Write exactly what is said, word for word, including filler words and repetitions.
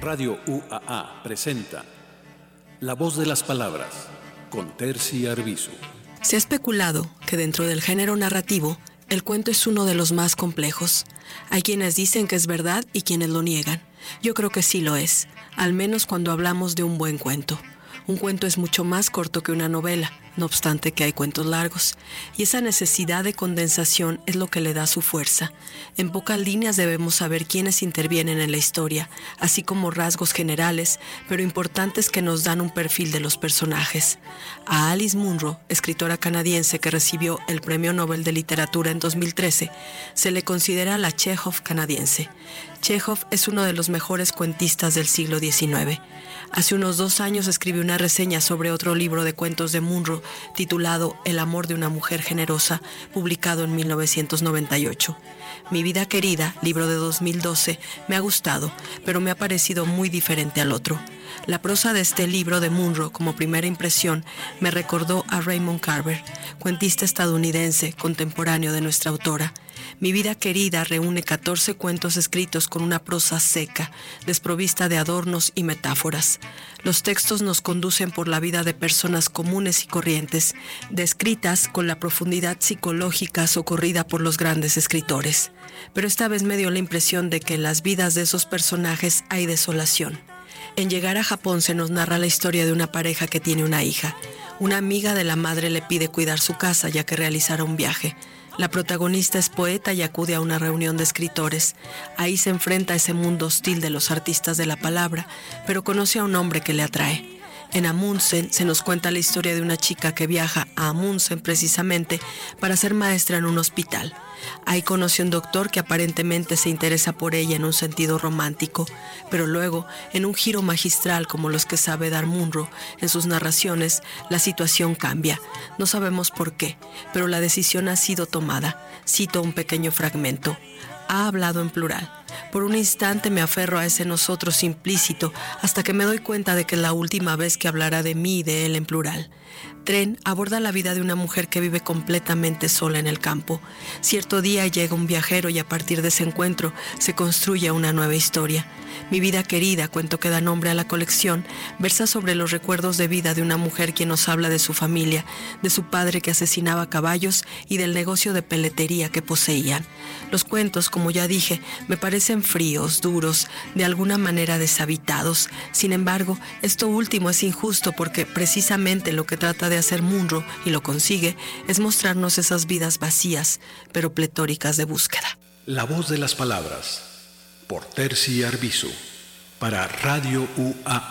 Radio U A A presenta La Voz de las Palabras, con Terci Arbizu. Se ha especulado que dentro del género narrativo, el cuento es uno de los más complejos. Hay quienes dicen que es verdad y quienes lo niegan. Yo creo que sí lo es, al menos cuando hablamos de un buen cuento. Un cuento es mucho más corto que una novela, no obstante que hay cuentos largos, y esa necesidad de condensación es lo que le da su fuerza. En pocas líneas debemos saber quiénes intervienen en la historia, así como rasgos generales, pero importantes que nos dan un perfil de los personajes. A Alice Munro, escritora canadiense que recibió el Premio Nobel de Literatura en dos mil trece, se le considera la Chekhov canadiense. Chekhov es uno de los mejores cuentistas del siglo diecinueve. Hace unos dos años escribió una reseña sobre otro libro de cuentos de Munro titulado El amor de una mujer generosa, publicado en mil novecientos noventa y ocho. Mi vida querida, libro de dos mil doce, me ha gustado, pero me ha parecido muy diferente al otro. La prosa de este libro de Munro, como primera impresión, me recordó a Raymond Carver, cuentista estadounidense contemporáneo de nuestra autora. Mi vida querida reúne catorce cuentos escritos con una prosa seca, desprovista de adornos y metáforas. Los textos nos conducen por la vida de personas comunes y corrientes, descritas con la profundidad psicológica socorrida por los grandes escritores. Pero esta vez me dio la impresión de que en las vidas de esos personajes hay desolación. En Llegar a Japón se nos narra la historia de una pareja que tiene una hija. Una amiga de la madre le pide cuidar su casa ya que realizará un viaje. La protagonista es poeta y acude a una reunión de escritores. Ahí se enfrenta a ese mundo hostil de los artistas de la palabra, pero conoce a un hombre que le atrae. En Amundsen se nos cuenta la historia de una chica que viaja a Amundsen precisamente para ser maestra en un hospital. Ahí conoce a un doctor que aparentemente se interesa por ella en un sentido romántico, pero luego, en un giro magistral como los que sabe dar Munro en sus narraciones, la situación cambia. No sabemos por qué, pero la decisión ha sido tomada. Cito un pequeño fragmento. Ha hablado en plural. Por un instante me aferro a ese nosotros implícito hasta que me doy cuenta de que es la última vez que hablará de mí y de él en plural. Tren aborda la vida de una mujer que vive completamente sola en el campo. Cierto día llega un viajero y a partir de ese encuentro se construye una nueva historia. Mi vida querida, cuento que da nombre a la colección, versa sobre los recuerdos de vida de una mujer quien nos habla de su familia, de su padre que asesinaba caballos y del negocio de peletería que poseían. Los cuentos, como ya dije, me parecen fríos, duros, de alguna manera deshabitados. Sin embargo, esto último es injusto porque precisamente lo que trata de hacer Munro, y lo consigue, es mostrarnos esas vidas vacías, pero pletóricas de búsqueda. La Voz de las Palabras, por Terci Arbizu, para Radio U A A.